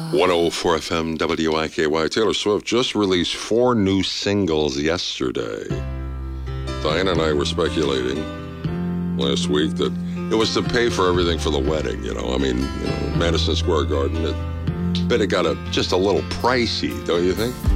104 FM WIKY. Taylor Swift just released 4 new singles yesterday. Diana and I were speculating last week that it was to pay for everything for the wedding, Madison Square Garden. Bet it got just a little pricey, don't you think?